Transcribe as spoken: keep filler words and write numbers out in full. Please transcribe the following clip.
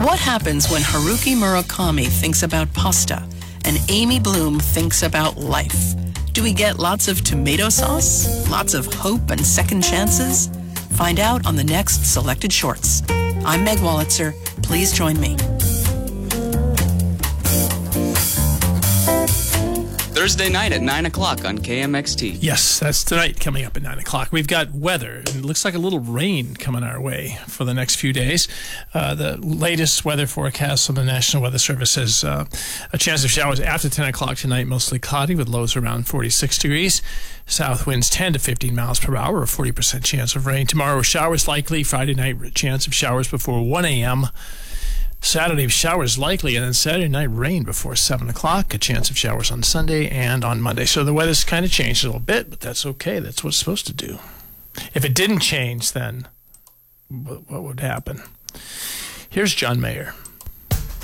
What happens when Haruki Murakami thinks about pasta and Amy Bloom thinks about life? Do we get lots of tomato sauce? Lots of hope and second chances? Find out on the next Selected Shorts. I'm Meg Wolitzer. Please join me. Thursday night at nine o'clock on K M X T. Yes, that's tonight coming up at nine o'clock. We've got weather, and it looks like a little rain coming our way for the next few days. Uh, the latest weather forecast from the National Weather Service says uh, a chance of showers after ten o'clock tonight, mostly cloudy with lows around forty-six degrees. South winds ten to fifteen miles per hour, a forty percent chance of rain. Tomorrow, showers likely. Friday night, chance of showers before one a.m. Saturday, showers likely, and then Saturday night, rain before seven o'clock. A chance of showers on Sunday and on Monday. So the weather's kind of changed a little bit, but that's okay. That's what it's supposed to do. If it didn't change, then what would happen? Here's John Mayer.